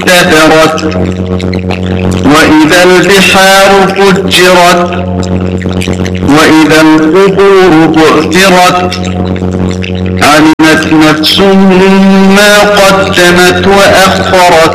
انتثرت وإذا البحار فجرت وإذا القبور بعثرت علمت نفس ما قدمت وأخرت